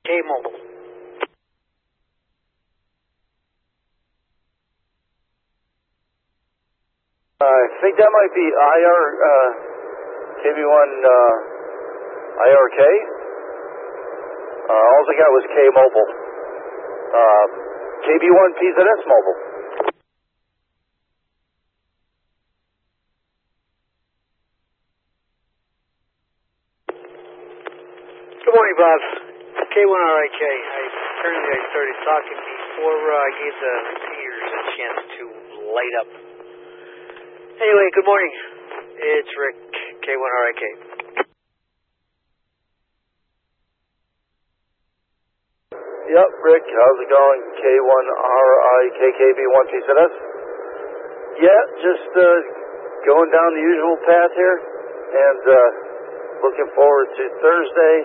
K-Mobile. I think that might be KB1 IRK. All I got was K-Mobile. KB1 PZS Mobile. Good morning, Bob. K1RIK. Apparently I started talking before I gave the repeaters a chance to light up. Anyway, good morning. It's Rick, K1RIK. Yep, Rick, how's it going? K1RIK, KB1 PZS. Yeah, just going down the usual path here, and looking forward to Thursday.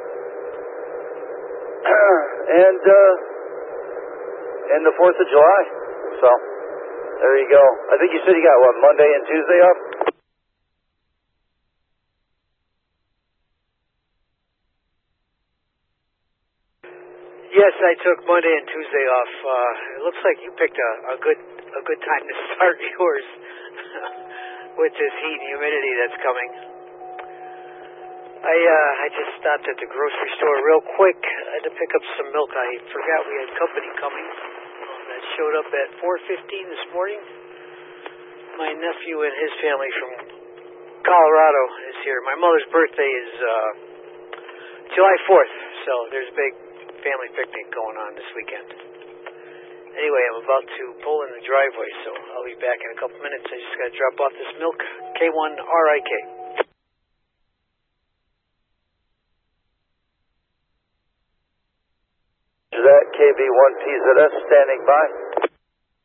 and the 4th of July. So, there you go. I think you said you got, what, Monday and Tuesday off? Yes, I took Monday and Tuesday off. It looks like you picked a good time to start yours with this heat and humidity that's coming. I just stopped at the grocery store real quick. I had to pick up some milk. I forgot we had company coming. That showed up at 4:15 this morning. My nephew and his family from Colorado is here. My mother's birthday is July 4th, so there's a big family picnic going on this weekend. Anyway, I'm about to pull in the driveway, so I'll be back in a couple minutes. I just got to drop off this milk. K1RIK. Is that KB1 PZS standing by?